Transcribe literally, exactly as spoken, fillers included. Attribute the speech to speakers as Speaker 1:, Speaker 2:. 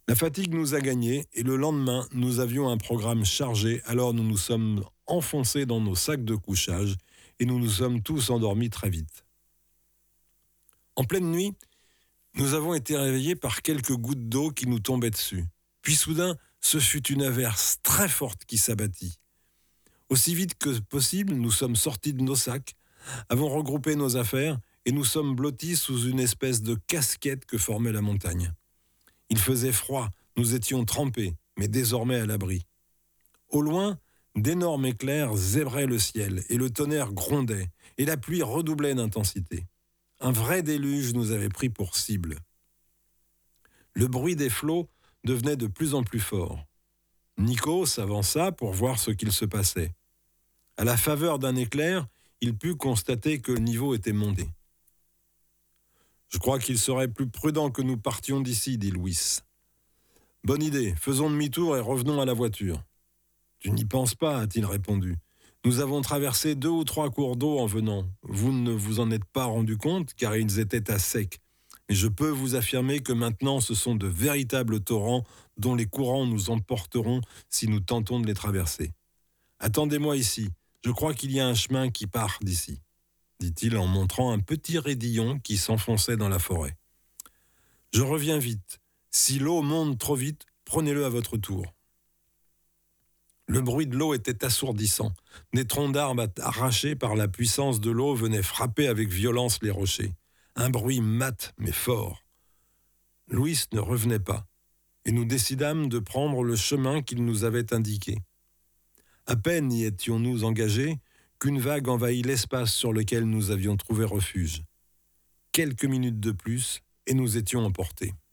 Speaker 1: La fatigue nous a gagnés et le lendemain, nous avions un programme chargé, alors nous nous sommes enfoncés dans nos sacs de couchage et nous nous sommes tous endormis très vite. En pleine nuit, nous avons été réveillés par quelques gouttes d'eau qui nous tombaient dessus. Puis soudain, ce fut une averse très forte qui s'abattit. Aussi vite que possible, nous sommes sortis de nos sacs, avons regroupé nos affaires et nous sommes blottis sous une espèce de casquette que formait la montagne. Il faisait froid, nous étions trempés, mais désormais à l'abri. Au loin, d'énormes éclairs zébraient le ciel et le tonnerre grondait et la pluie redoublait d'intensité. Un vrai déluge nous avait pris pour cible. Le bruit des flots devenait de plus en plus fort. Nico s'avança pour voir ce qu'il se passait. À la faveur d'un éclair, il put constater que le niveau était monté. « Je crois qu'il serait plus prudent que nous partions d'ici, dit Louis. Bonne idée, faisons demi-tour et revenons à la voiture. Tu n'y penses pas, a-t-il répondu. Nous avons traversé deux ou trois cours d'eau en venant. Vous ne vous en êtes pas rendu compte car ils étaient à sec. Mais je peux vous affirmer que maintenant ce sont de véritables torrents dont les courants nous emporteront si nous tentons de les traverser. Attendez-moi ici, je crois qu'il y a un chemin qui part d'ici, dit-il en montrant un petit raidillon qui s'enfonçait dans la forêt. Je reviens vite. Si l'eau monte trop vite, prenez-le à votre tour. Le bruit de l'eau était assourdissant. Des troncs d'arbres arrachés par la puissance de l'eau venaient frapper avec violence les rochers. Un bruit mat mais fort. Louis ne revenait pas, et nous décidâmes de prendre le chemin qu'il nous avait indiqué. À peine y étions-nous engagés qu'une vague envahit l'espace sur lequel nous avions trouvé refuge. Quelques minutes de plus, et nous étions emportés.